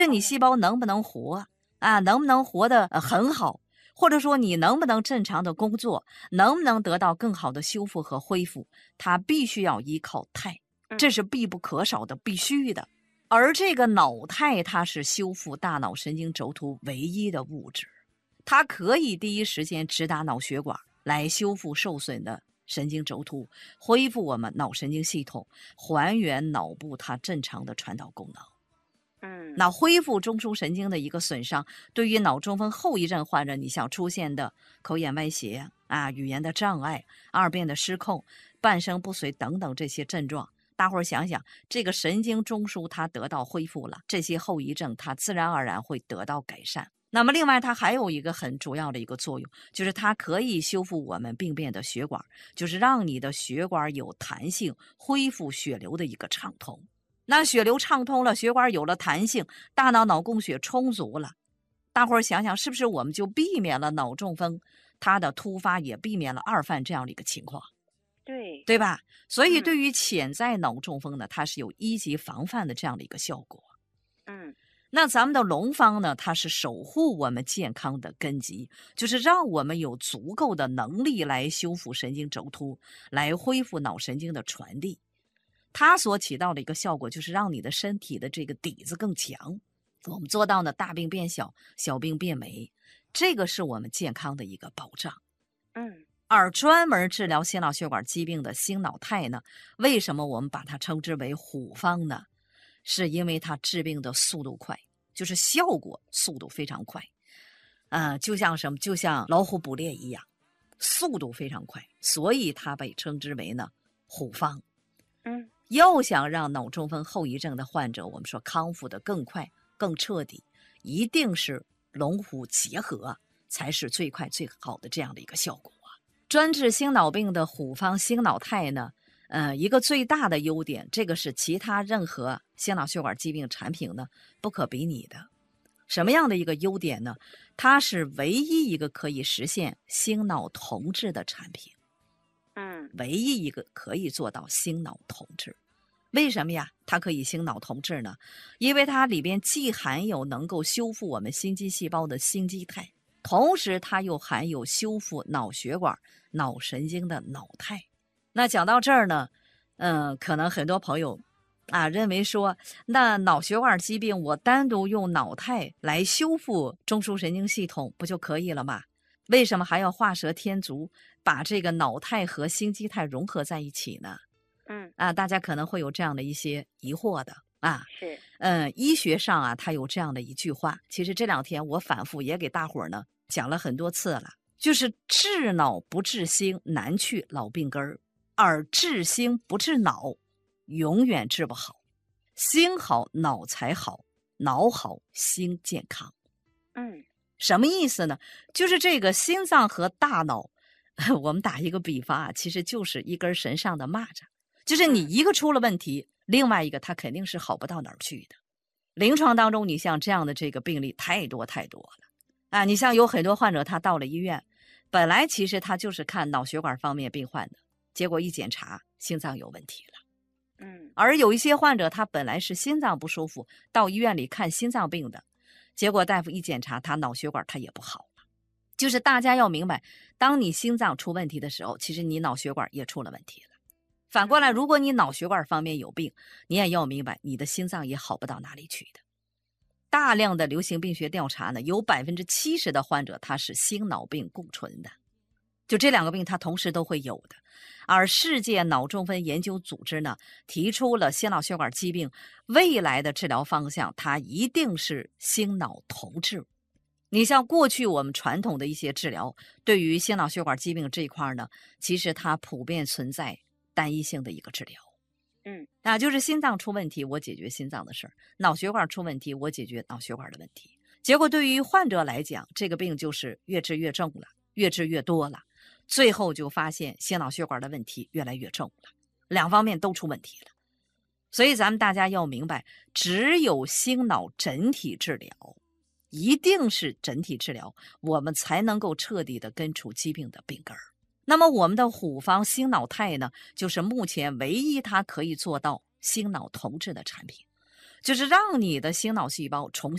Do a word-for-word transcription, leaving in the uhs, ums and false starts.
你细胞能不能活啊？能不能活得、呃、很好？或者说你能不能正常的工作，能不能得到更好的修复和恢复，它必须要依靠肽，这是必不可少的，必须的。而这个脑肽它是修复大脑神经轴突唯一的物质，它可以第一时间直达脑血管来修复受损的神经轴突，恢复我们脑神经系统，还原脑部它正常的传导功能。 嗯， 那恢复中枢神经的一个损伤，对于脑中风后遗症患者，你像出现的口眼歪斜啊、语言的障碍、二便的失控、半身不遂等等这些症状，大伙儿想想，这个神经中枢它得到恢复了，这些后遗症它自然而然会得到改善。那么另外它还有一个很主要的一个作用，就是它可以修复我们病变的血管，就是让你的血管有弹性，恢复血流的一个畅通。那血流畅通了，血管有了弹性，大脑脑供血充足了，大伙儿想想是不是我们就避免了脑中风它的突发，也避免了二犯这样的一个情况， 对， 对吧？所以对嗯于潜在脑中风呢，它是有一级防范的这样的一个效果。 嗯那咱们的龙方呢，它是守护我们健康的根基，就是让我们有足够的能力来修复神经轴突，来恢复脑神经的传递。它所起到的一个效果，就是让你的身体的这个底子更强。我们做到呢，大病变小，小病变没，这个是我们健康的一个保障。 嗯而专门治疗心脑血管疾病的星脑肽呢，为什么我们把它称之为虎方呢？是因为它治病的速度快，就是效果速度非常快。呃，就像什么？就像老虎捕猎一样，速度非常快，所以它被称之为呢虎方。 嗯要想让脑中风后遗症的患者，我们说康复的更快、更彻底，一定是龙虎结合，才是最快最好的这样的一个效果啊。专治心脑病的虎方星脑肽呢，呃，一个最大的优点，这个是其他任何心脑血管疾病产品呢不可比拟的。什么样的一个优点呢？它是唯一一个可以实现心脑同治的产品。 嗯唯一一个可以做到心脑同治。为什么呀？它可以心脑同治呢？因为它里边既含有能够修复我们心肌细胞的心肌肽，同时它又含有修复脑血管、脑神经的脑肽。那讲到这儿呢，嗯，可能很多朋友啊认为说，那脑血管疾病我单独用脑肽来修复中枢神经系统不就可以了吗？为什么还要画蛇添足，把这个脑肽和心肌肽融合在一起呢？ 嗯， 啊，大家可能会有这样的一些疑惑的啊。 是， 嗯，医学上啊，它有这样的一句话，其实这两天我反复也给大伙儿呢讲了很多次了，就是治脑不治心，难去老病根儿；而治心不治脑，永远治不好。心好，脑才好；脑好，心健康。 嗯什么意思呢？就是这个心脏和大脑，我们打一个比方啊，其实就是一根绳上的蚂蚱，就是你一个出了问题，另外一个它肯定是好不到哪儿去的。临床当中，你像这样的这个病例太多太多了啊！你像有很多患者，他到了医院，本来其实他就是看脑血管方面病患的，结果一检查心脏有问题了。 嗯而有一些患者，他本来是心脏不舒服，到医院里看心脏病的，结果大夫一检查，他脑血管他也不好了。就是大家要明白，当你心脏出问题的时候，其实你脑血管也出了问题了。反过来，如果你脑血管方面有病，你也要明白，你的心脏也好不到哪里去的。大量的流行病学调查呢，有百分之七十的患者他是心脑病共存的，就这两个病他同时都会有的。而世界脑中风研究组织呢，提出了心脑血管疾病未来的治疗方向，它一定是心脑同治。你像过去我们传统的一些治疗，对于心脑血管疾病这一块呢，其实它普遍存在单一性的一个治疗。 嗯啊，就是心脏出问题，我解决心脏的事儿；脑血管出问题，我解决脑血管的问题。结果对于患者来讲，这个病就是越治越重了，越治越多了，最后就发现心脑血管的问题越来越重了，两方面都出问题了。所以咱们大家要明白，只有心脑整体治疗，一定是整体治疗，我们才能够彻底的根除疾病的病根儿。那么我们的虎方心脑肽呢，就是目前唯一它可以做到心脑同治的产品，就是让你的心脑细胞重新